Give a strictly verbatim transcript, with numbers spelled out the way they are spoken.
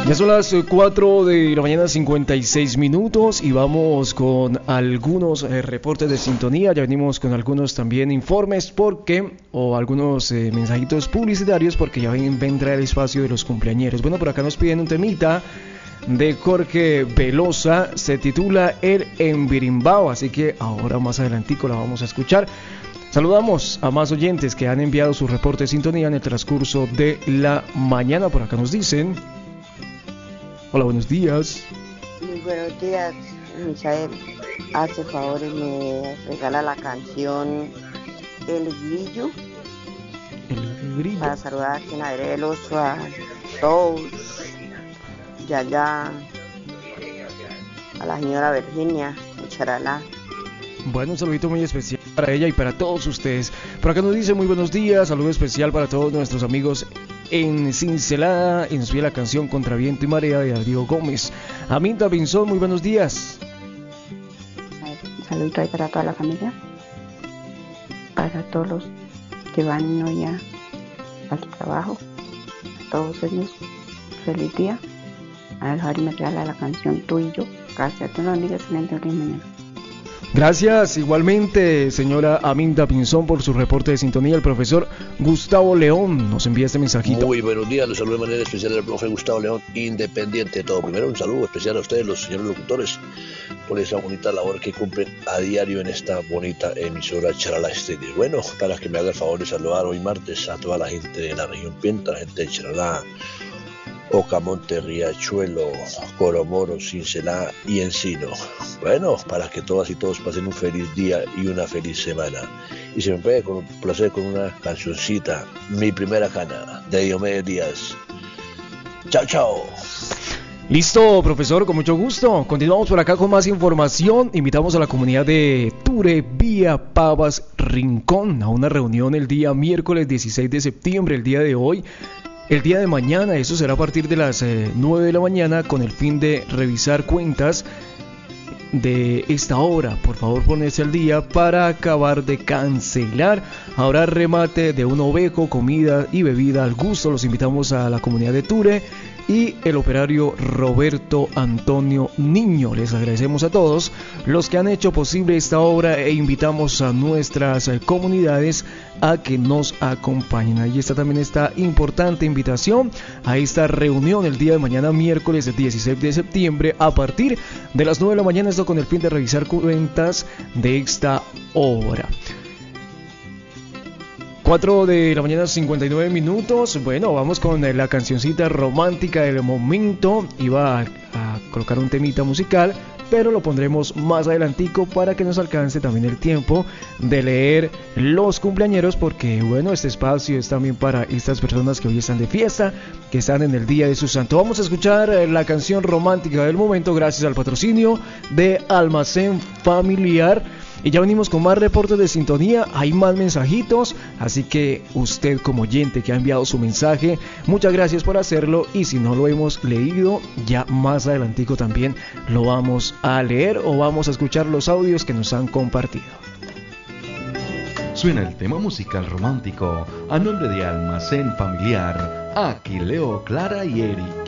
Ya son las cuatro de la mañana, cincuenta y seis minutos, y vamos con algunos eh, reportes de sintonía. Ya venimos con algunos también informes porque, o algunos eh, mensajitos publicitarios, porque ya ven, vendrá el espacio de los cumpleañeros. Bueno, por acá nos piden un temita de Jorge Velosa, se titula El Embirimbao, así que ahora más adelantico la vamos a escuchar. Saludamos a más oyentes que han enviado su reporte de sintonía en el transcurso de la mañana. Por acá nos dicen: hola, buenos días. Muy buenos días, Michael. Hace favor y me regala la canción El Grillo. El Grillo. Para saludar aquí en Aire del Oso a todos. Y allá a la señora Virginia Charalá. Bueno, un saludito muy especial para ella y para todos ustedes. Por acá nos dice: muy buenos días, saludo especial para todos nuestros amigos en Cincelada, y nos pide la canción Contra Viento y Marea de Darío Gómez. Aminta Pinzón, muy buenos días. Un saludito ahí para toda la familia, para todos los que van hoy a, al trabajo, a todos ellos, feliz día. A dejar y me regala la canción Tú y Yo. Gracias, tú no digas excelente día mañana. Gracias igualmente, señora Aminta Pinzón, por su reporte de sintonía. El profesor Gustavo León nos envía este mensajito. Muy buenos días, los saludo de manera especial al profe Gustavo León, independiente de todo. Primero, un saludo especial a ustedes, los señores locutores, por esa bonita labor que cumplen a diario en esta bonita emisora Charalá Estéreo. Bueno, para que me haga el favor de saludar hoy martes a toda la gente de la región Pienta, la gente de Charalá, Ocamonte, Riachuelo, Coromoro, Cincelá y Encino. Bueno, para que todas y todos pasen un feliz día y una feliz semana. Y se me puede con placer con una cancioncita, Mi Primera Cana, de Diomedes Díaz. Chao, chao. Listo, profesor, con mucho gusto. Continuamos por acá con más información. Invitamos a la comunidad de Ture, Vía Pavas, Rincón, a una reunión el día miércoles dieciséis de septiembre, el día de hoy. El día de mañana, eso será a partir de las eh, nueve de la mañana, con el fin de revisar cuentas de esta obra. Por favor, ponerse al día para acabar de cancelar. Habrá remate de un ovejo, comida y bebida al gusto. Los invitamos a la comunidad de Ture y el operario Roberto Antonio Niño. Les agradecemos a todos los que han hecho posible esta obra e invitamos a nuestras eh, comunidades a que nos acompañen. Ahí está también esta importante invitación a esta reunión el día de mañana, miércoles dieciséis de septiembre, a partir de las nueve de la mañana, esto con el fin de revisar cuentas de esta obra. cuatro de la mañana, cincuenta y nueve minutos. Bueno, vamos con la cancioncita romántica del momento. Iba a, a colocar un temita musical, pero lo pondremos más adelantico para que nos alcance también el tiempo de leer los cumpleañeros, porque bueno, este espacio es también para estas personas que hoy están de fiesta, que están en el día de su santo. Vamos a escuchar la canción romántica del momento gracias al patrocinio de Almacén Familiar. Y ya venimos con más reportes de sintonía, hay más mensajitos, así que usted como oyente que ha enviado su mensaje, muchas gracias por hacerlo, y si no lo hemos leído, ya más adelantico también lo vamos a leer o vamos a escuchar los audios que nos han compartido. Suena el tema musical romántico a nombre de Almacén Familiar, aquí Leo, Clara y Eric.